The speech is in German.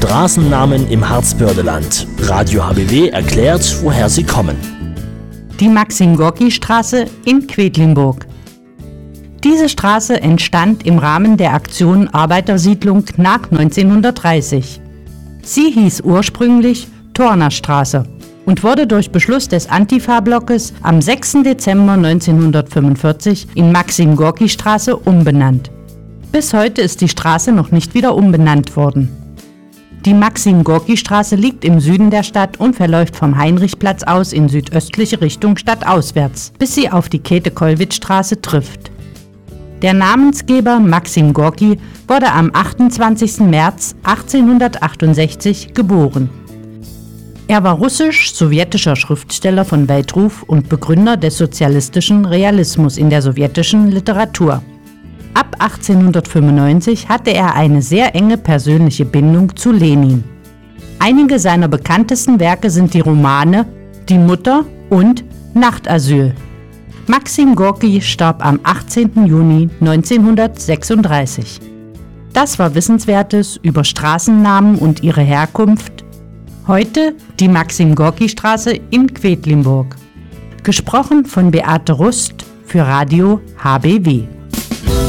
Straßennamen im Harzbördeland. Radio HBW erklärt, woher sie kommen. Die Maxim-Gorki-Straße in Quedlinburg. Diese Straße entstand im Rahmen der Aktion Arbeitersiedlung nach 1930. Sie hieß ursprünglich Tornerstraße und wurde durch Beschluss des Antifa-Blockes am 6. Dezember 1945 in Maxim-Gorki-Straße umbenannt. Bis heute ist die Straße noch nicht wieder umbenannt worden. Die Maxim-Gorki-Straße liegt im Süden der Stadt und verläuft vom Heinrichplatz aus in südöstliche Richtung stadtauswärts, bis sie auf die Käthe-Kollwitz-Straße trifft. Der Namensgeber Maxim Gorki wurde am 28. März 1868 geboren. Er war russisch-sowjetischer Schriftsteller von Weltruf und Begründer des sozialistischen Realismus in der sowjetischen Literatur. Ab 1895 hatte er eine sehr enge persönliche Bindung zu Lenin. Einige seiner bekanntesten Werke sind die Romane Die Mutter und Nachtasyl. Maxim Gorki starb am 18. Juni 1936. Das war Wissenswertes über Straßennamen und ihre Herkunft. Heute die Maxim-Gorki-Straße in Quedlinburg. Gesprochen von Beate Rust für Radio HBW.